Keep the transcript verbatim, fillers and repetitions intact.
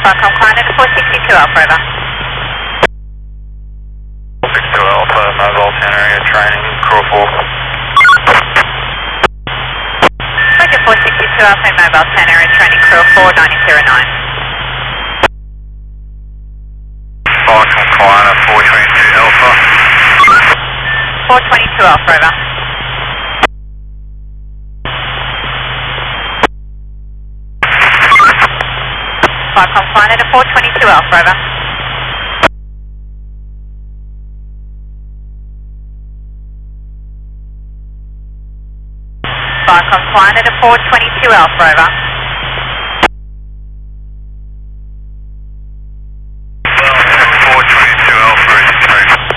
Falcon Client at four sixty-two Alpha, over. four sixty-two Alpha, mobile ten area training, crew four. Roger, four sixty-two Alpha, mobile ten area training, crew four, ninety zero nine. Falcon Client at four twenty-two Alpha. four twenty-two Alpha, over. Falcon Client at four twenty-two Alpha, over. Falcon Client at four twenty-two Alpha, over.